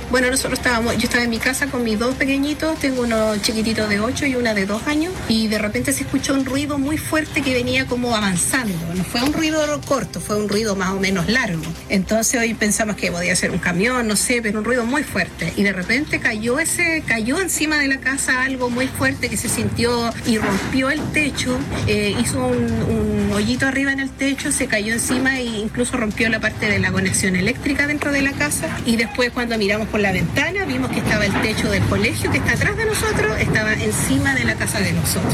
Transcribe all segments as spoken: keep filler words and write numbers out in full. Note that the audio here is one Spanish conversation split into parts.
Bueno, nosotros estábamos, yo estaba en mi casa con mis dos pequeñitos, tengo uno chiquitito de ocho y una de dos años, y de repente se escuchó un ruido muy fuerte que venía como avanzando. No fue un ruido corto, fue un ruido más o menos largo. Entonces hoy pensamos que podía ser un camión, no sé, pero un ruido muy fuerte. Y de repente cayó ese, cayó encima de la casa algo muy fuerte que se sintió y rompió el techo, eh, hizo un, un hoyito arriba en el techo, se cayó encima e incluso rompió la parte de la conexión eléctrica dentro de la casa. Y después cuando miramos por la ventana vimos que estaba el techo del colegio que está atrás de nosotros, estaba encima de la casa de nosotros.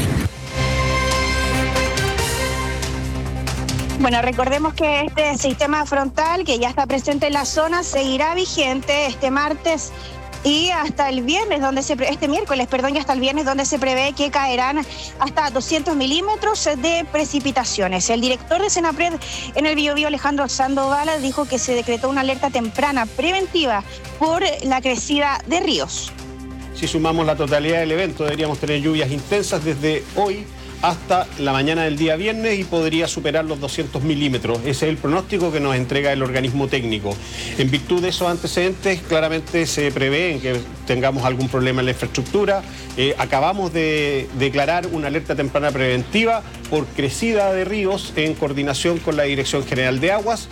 Bueno, recordemos que este sistema frontal que ya está presente en la zona seguirá vigente este martes y hasta el viernes, donde se este miércoles, perdón, y hasta el viernes, donde se prevé que caerán hasta doscientos milímetros de precipitaciones. El director de Senapred en el Biobío, Alejandro Sandoval, dijo que se decretó una alerta temprana preventiva por la crecida de ríos. Si sumamos la totalidad del evento, deberíamos tener lluvias intensas desde hoy hasta la mañana del día viernes y podría superar los doscientos milímetros. Ese es el pronóstico que nos entrega el organismo técnico. En virtud de esos antecedentes, claramente se prevé que tengamos algún problema en la infraestructura. Eh, acabamos de declarar una alerta temprana preventiva por crecida de ríos en coordinación con la Dirección General de Aguas.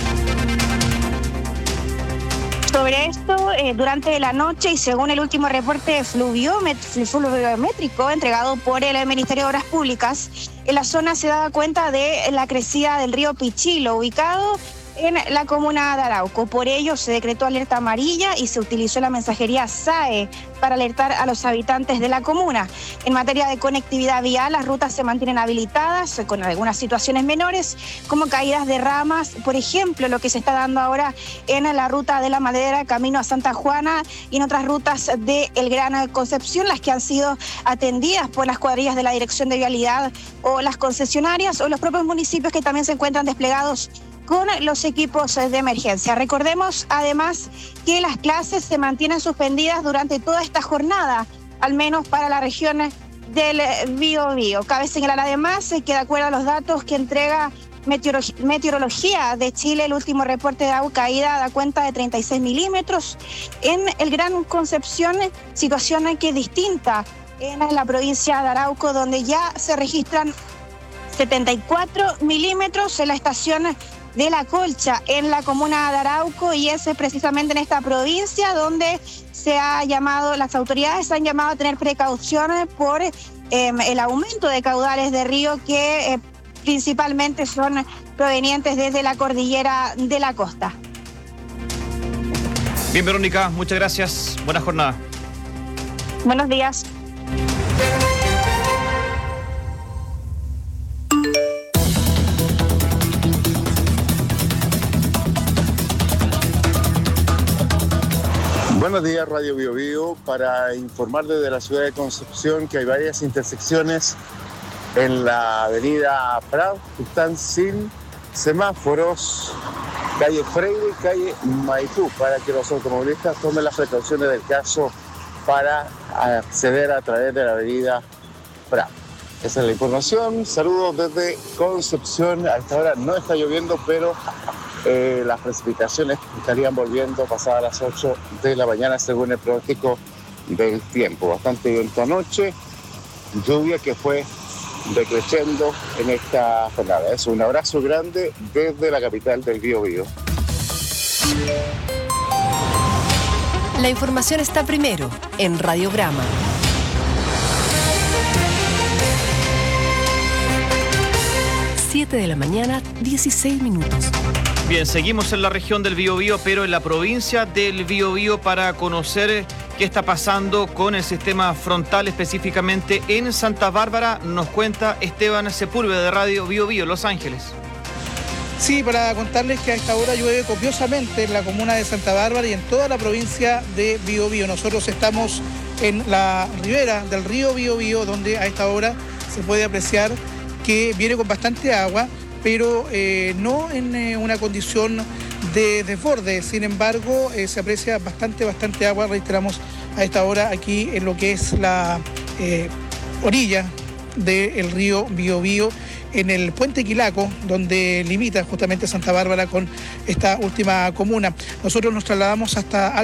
Sobre esto, eh, durante la noche y según el último reporte fluviométrico entregado por el Ministerio de Obras Públicas, en la zona se daba cuenta de la crecida del río Pichilo, ubicado en la comuna de Arauco. Por ello se decretó alerta amarilla y se utilizó la mensajería S A E para alertar a los habitantes de la comuna. En materia de conectividad vial, las rutas se mantienen habilitadas con algunas situaciones menores, como caídas de ramas, por ejemplo, lo que se está dando ahora en la ruta de la Madera, camino a Santa Juana, y en otras rutas de El Gran Concepción, las que han sido atendidas por las cuadrillas de la Dirección de Vialidad o las concesionarias o los propios municipios que también se encuentran desplegados con los equipos de emergencia. Recordemos además que las clases se mantienen suspendidas durante toda esta jornada, al menos para la región del Biobío. Cabe señalar además que de acuerdo a los datos que entrega Meteorología, Meteorología de Chile, el último reporte de agua caída da cuenta de treinta y seis milímetros. En el Gran Concepción, situación que es distinta en la provincia de Arauco, donde ya se registran setenta y cuatro milímetros en la estación de La Colcha, en la comuna de Arauco, y es precisamente en esta provincia donde se ha llamado, las autoridades han llamado a tener precauciones por eh, el aumento de caudales de río que eh, principalmente son provenientes desde la cordillera de la costa. Bien, Verónica, muchas gracias. Buena jornada. Buenos días. Buenos días, Radio Biobío, para informar desde la ciudad de Concepción que hay varias intersecciones en la avenida Prat que están sin semáforos, calle Freire y calle Maipú, para que los automovilistas tomen las precauciones del caso para acceder a través de la avenida Prat. Esa es la información. Saludos desde Concepción. A esta hora no está lloviendo, pero Eh, las precipitaciones estarían volviendo pasadas las ocho de la mañana según el pronóstico del tiempo. Bastante viento anoche, lluvia que fue decreciendo en esta jornada. Es un abrazo grande desde la capital del Biobío. La información está primero en Radiograma. siete de la mañana, dieciséis minutos. Bien, seguimos en la región del Biobío, pero en la provincia del Biobío para conocer qué está pasando con el sistema frontal, específicamente en Santa Bárbara, nos cuenta Esteban Sepúlveda de Radio Biobío, Los Ángeles. Sí, para contarles que a esta hora llueve copiosamente en la comuna de Santa Bárbara y en toda la provincia de Biobío. Nosotros estamos en la ribera del río Biobío, donde a esta hora se puede apreciar que viene con bastante agua, pero eh, no en eh, una condición de desborde. Sin embargo, eh, se aprecia bastante, bastante agua, registramos a esta hora aquí en lo que es la eh, orilla del río Biobío, en el puente Quilaco, donde limita justamente Santa Bárbara con esta última comuna. Nosotros nos trasladamos hasta